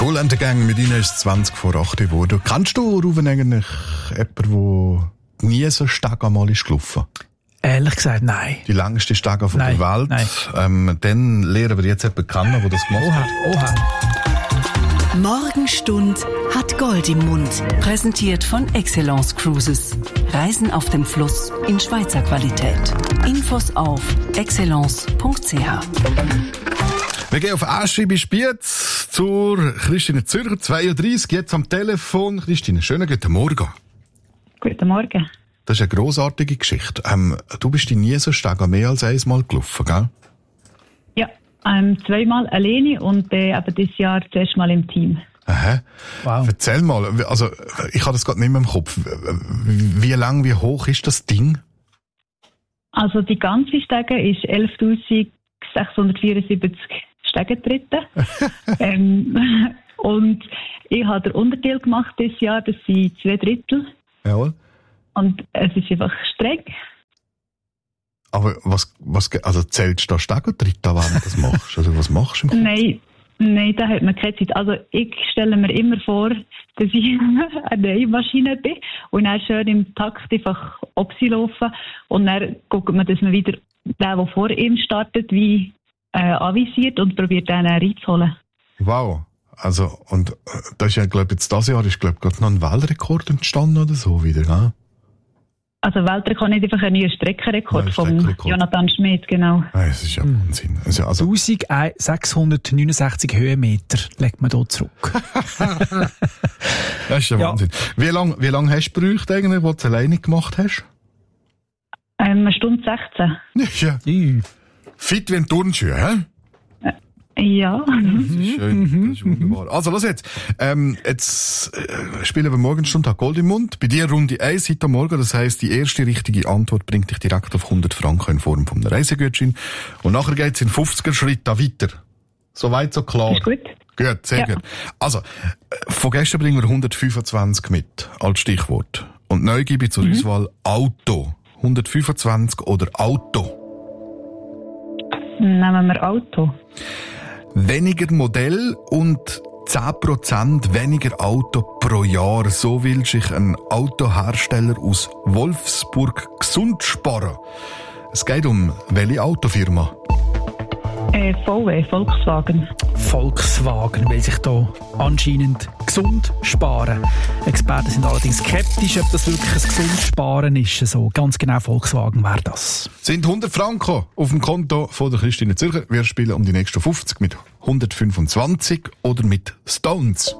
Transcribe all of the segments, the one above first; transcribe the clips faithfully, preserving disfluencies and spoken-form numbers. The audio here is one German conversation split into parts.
Kool and the Gang, mit ihnen ist es zwanzig vor acht geworden. Kennst du, Ruben, eigentlich jemanden, der nie so stark einmal ist gelaufen? Ehrlich gesagt, nein. Die längste Stege von nein, der Welt. Nein. Ähm, dann lernen wir jetzt jemanden kennen, der das gemacht hat. Oha, oha. Morgenstund hat Gold im Mund. Präsentiert von Excellence Cruises. Reisen auf dem Fluss in Schweizer Qualität. Infos auf excellence punkt c h. Wir gehen auf Aschi bei Spiez zur Christine Zürcher, zweiunddreissig, jetzt am Telefon. Christine, schönen guten Morgen. Guten Morgen. Das ist eine grossartige Geschichte. Ähm, du bist die nie so stark mehr als einmal gelaufen, gell? Ja, ähm, zweimal alleine und äh, eben dieses Jahr zuerst mal im Team. Aha. Wow. Erzähl mal, also ich habe das gerade nicht mehr im Kopf. Wie lang, wie hoch ist das Ding? Also die ganze Stege ist elftausendsechshundertvierundsiebzig Stegentritte. ähm, und ich habe den Unterteil gemacht dieses Jahr, das sind zwei Drittel. Jawohl. Und es ist einfach streng. Aber was, was, also zählst du da Stegentritte, wenn du das machst? Also was machst du im Kopf? Nein, nein, da hat man keine Zeit. Also ich stelle mir immer vor, dass ich eine Maschine bin und dann schön im Takt einfach ob sie laufen und dann guckt man, dass man wieder den, der vor ihm startet, wie äh, anvisiert und probiert den reinzuholen. Wow. Also, und äh, das ist ja, glaube ich, jetzt dieses Jahr ist, glaube ich, gerade noch ein Weltrekord entstanden oder so wieder, ja? Also Weltrekord nicht einfach ein neuer Streckenrekord von Jonathan Schmid, genau. Nein, das ist ja Wahnsinn. Also, also eintausendsechshundertneunundsechzig Höhenmeter legt man hier zurück. Das ist ja, ja. Wahnsinn. Wie lange wie lang hast du gebraucht eigentlich, wo du es alleine gemacht hast? Ähm, eine Stunde sechzehn. Ja. ja. Fit wie ein Turnschuh, hä? Ja. Das ist schön, das ist wunderbar. Also, los jetzt. Ähm, jetzt äh, spielen wir Morgenstunde Gold im Mund. Bei dir Runde eins heute Morgen. Das heisst, die erste richtige Antwort bringt dich direkt auf hundert Franken in Form von einem Reisegutschein. Und nachher geht's in fünfziger Schritt da weiter. So weit, so klar. Ist gut. Gut, sehr ja. gut. Also, von gestern bringen wir hundertfünfundzwanzig mit, als Stichwort. Und neu gebe ich zur mhm. Auswahl Auto. hundertfünfundzwanzig oder Auto? Nehmen wir Auto. Weniger Modell und zehn Prozent weniger Auto pro Jahr. So will sich ein Autohersteller aus Wolfsburg gesund sparen. Es geht um welche Autofirma? Äh, V W, Volkswagen. Volkswagen will sich da anscheinend gesund sparen. Experten sind allerdings skeptisch, ob das wirklich ein gesundes Sparen ist. So, ganz genau Volkswagen wäre das. Sind hundert Franken auf dem Konto von der Christine Zürcher. Wir spielen um die nächsten fünfzig mit hundertfünfundzwanzig oder mit Stones.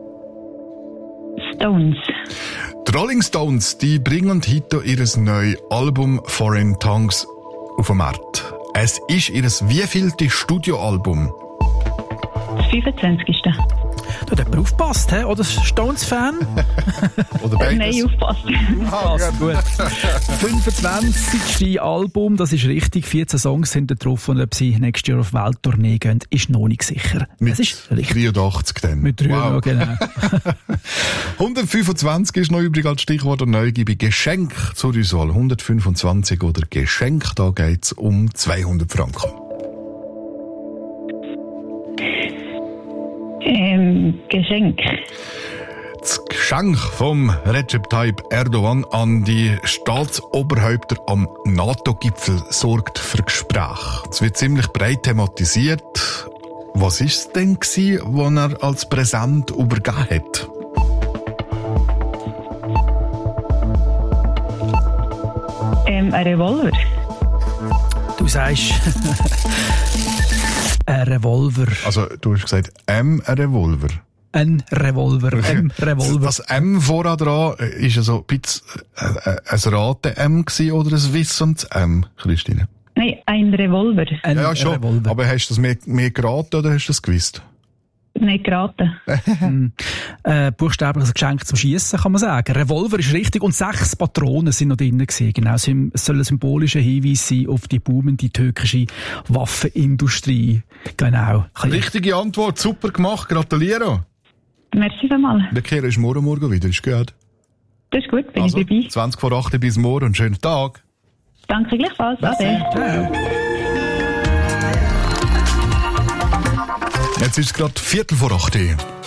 Stones. Die Rolling Stones, die bringen heute ihr neues Album Foreign Tongues auf den Markt. Es ist ihr wievielte Studioalbum? Das fünfundzwanzigste Du hast jemand aufgepasst, he? Oder Stones-Fan? Oder beides? Nein, aufpasst. Aufpasst, gut. fünfundzwanzigste Album, das ist richtig. vierzehn Songs sind da drauf und ob sie nächstes Jahr auf Welttournee gehen, ist noch nicht sicher. Mit das ist richtig. dreiundachtzig dann. Mit dreiundachtzig, wow. Genau. hundertfünfundzwanzig ist noch übrig als Stichwort und neu gebe ich Geschenk zur Auswahl. hundertfünfundzwanzig oder Geschenk, da geht es um zweihundert Franken. Ähm, Geschenk. Das Geschenk vom Recep Tayyip Erdogan an die Staatsoberhäupter am NATO-Gipfel sorgt für Gespräche. Es wird ziemlich breit thematisiert. Was war es denn, was er als Präsent übergeben hat? Ähm, ein Revolver. Du sagst... Ein Revolver. Also, du hast gesagt, M, ein Revolver. Ein Revolver, M, Revolver. Das M vorher dran, ist ja so ein bisschen ein Raten-M gewesen oder ein wissendes M, Christine? Nein, ein Revolver. Ein ja, schon. Revolver. Aber hast du das mehr, mehr geraten oder hast du das gewusst? Nicht geraten. äh, buchstäblich ein Geschenk zum Schiessen, kann man sagen. Revolver ist richtig und sechs Patronen sind noch drin gewesen. Genau, es soll ein symbolischer Hinweis sein auf die boomende türkische Waffenindustrie. Genau. Richtige Antwort, super gemacht, gratuliere. Merci vielmals. Der Kehrer ist morgen morgen wieder, ist gut. Das ist gut, bin also, ich dabei. zwanzig vor acht bis morgen und schönen Tag. Danke gleichfalls. Ade. Ciao. Jetzt ist es gerade Viertel vor acht.